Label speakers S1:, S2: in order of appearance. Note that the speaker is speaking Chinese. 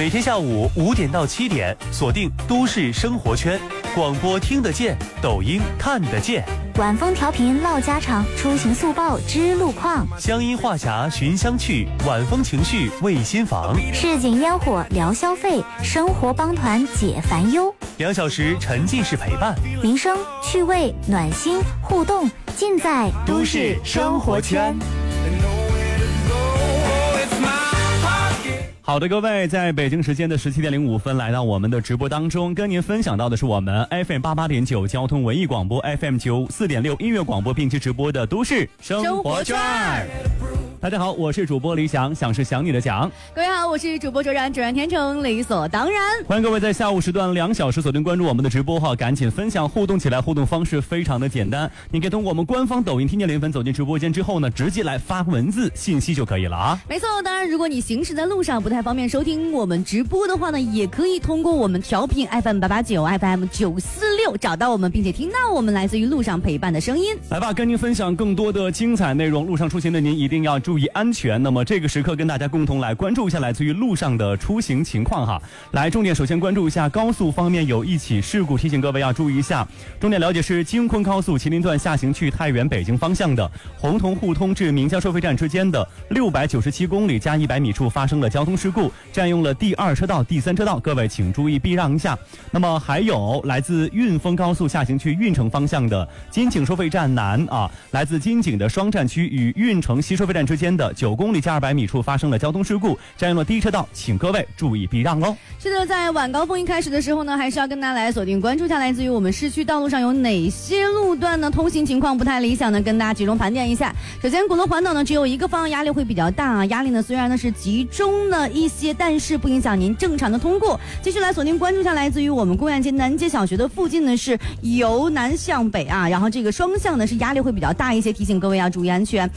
S1: 每天下午5点到7点，锁定都市生活圈，广播听得见，抖音看得见。
S2: 晚风调频唠家常，出行速报知路况，
S1: 乡音话匣寻香趣，晚风情绪慰心房，
S2: 市井烟火聊消费，生活帮团解烦忧。
S1: 2小时沉浸式陪伴，
S2: 民生趣味暖心互动，尽在
S1: 都市生活圈。好的，各位，在北京时间的17点05分来到我们的直播当中，跟您分享到的是我们 FM 88.9交通文艺广播 FM 94.6音乐广播并机直播的都市生活圈。大家好，我是主播李想，想是想你的想。
S3: 各位好，我是主播卓然，卓然天成，理所当然。
S1: 欢迎各位在下午时段2小时锁定关注我们的直播哈，赶紧分享互动起来，互动方式非常的简单，你可以通过我们官方抖音听见连粉走进直播间之后呢，直接来发文字信息就可以了啊。
S3: 没错，当然如果你行驶在路上不太方便收听我们直播的话呢，也可以通过我们调频 FM 889 FM 946找到我们，并且听到我们来自于路上陪伴的声音。
S1: 来吧，跟您分享更多的精彩内容。路上出行的您一定要注意安全。那么这个时刻跟大家共同来关注一下来自于路上的出行情况哈。来，重点首先关注一下高速方面有一起事故，提醒各位要注意一下。重点了解是京昆高速麒麟段下行去太原北京方向的红铜互通至明江收费站之间的697公里加100米处发生了交通事故，占用了第2车道、第3车道，各位请注意避让一下。那么还有来自运丰高速下行去运城方向的金井收费站南来自金井的双站区与运城西收费站之间的9公里加200米处发生了交通事故，占用了第1车道，请各位注意避让哦。
S3: 是的，在晚高峰一开始的时候呢，还是要跟大家来锁定关注一下来自于我们市区道路上有哪些路段呢通行情况不太理想呢，跟大家集中盘点一下。首先鼓楼环岛呢只有一个方向，压力会比较大压力呢虽然呢是集中了一些，但是不影响您正常的通过。继续来锁定关注一下来自于我们公园街南街小学的附近呢是由南向北然后这个双向呢是压力会比较大一些，提醒各位要注意安全。